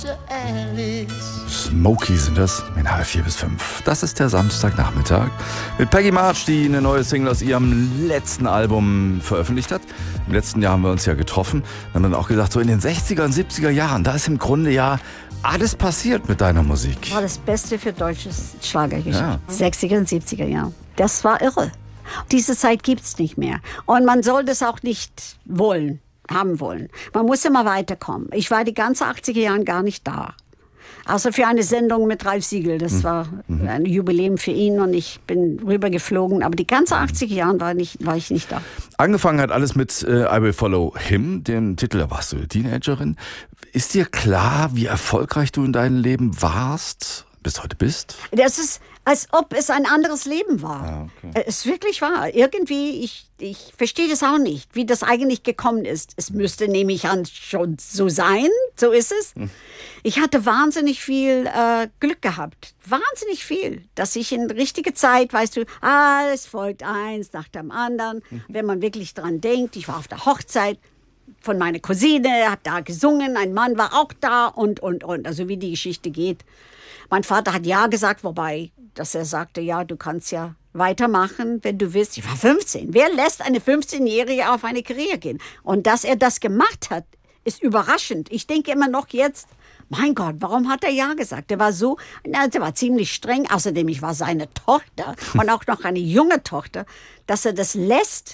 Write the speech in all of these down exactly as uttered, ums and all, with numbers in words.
Smokey sind das in halb vier bis fünf. Das ist der Samstagnachmittag mit Peggy March, die eine neue Single aus ihrem letzten Album veröffentlicht hat. Im letzten Jahr haben wir uns ja getroffen. Dann haben wir auch gesagt, so in den sechziger und siebziger Jahren, da ist im Grunde ja alles passiert mit deiner Musik. War das Beste für deutsches Schlagergeschäft. Ja. sechziger und siebziger Jahre. Das war irre. Diese Zeit gibt's nicht mehr. Und man soll das auch nicht wollen, haben wollen. Man muss immer weiterkommen. Ich war die ganze achtziger Jahre gar nicht da. Außer für eine Sendung mit Ralf Siegel. Das war ein Jubiläum für ihn und ich bin rübergeflogen. Aber die ganze achtziger Jahre war, nicht, war ich nicht da. Angefangen hat alles mit äh, I Will Follow Him, dem Titel, da warst du Teenagerin. Ist dir klar, wie erfolgreich du in deinem Leben warst, bis heute bist? Das ist, als ob es ein anderes Leben war. Ah, okay. Es ist wirklich wahr. Irgendwie, ich, ich verstehe das auch nicht, wie das eigentlich gekommen ist. Es müsste nämlich an schon so sein, so ist es. Hm. Ich hatte wahnsinnig viel äh, Glück gehabt. Wahnsinnig viel. Dass ich in richtige Zeit, weißt du, ah, es folgt eins nach dem anderen. Mhm. Wenn man wirklich dran denkt, ich war auf der Hochzeit von meiner Cousine, hat da gesungen, ein Mann war auch da und, und, und. Also wie die Geschichte geht. Mein Vater hat ja gesagt, wobei, dass er sagte, ja, du kannst ja weitermachen, wenn du willst. Ich war fünfzehn. Wer lässt eine fünfzehnjährige auf eine Karriere gehen? Und dass er das gemacht hat, ist überraschend. Ich denke immer noch jetzt, mein Gott, warum hat er ja gesagt? Er war so, na, der war ziemlich streng. Außerdem, ich war seine Tochter und auch noch eine junge Tochter, dass er das lässt.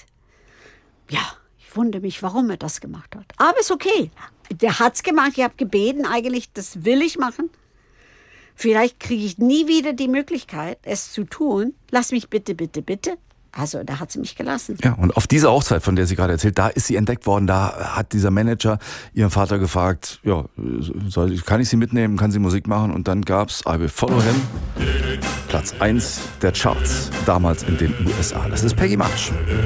Ja, ich wundere mich, warum er das gemacht hat. Aber ist okay. Der hat's gemacht. Ich habe gebeten, eigentlich, das will ich machen. Vielleicht kriege ich nie wieder die Möglichkeit, es zu tun. Lass mich bitte, bitte, bitte. Also, da hat sie mich gelassen. Ja, und auf dieser Hochzeit, von der sie gerade erzählt, da ist sie entdeckt worden. Da hat dieser Manager ihren Vater gefragt, ja, soll, kann ich sie mitnehmen, kann sie Musik machen? Und dann gab's I Will Follow Him, Platz eins der Charts, damals in den U S A. Das ist Peggy March.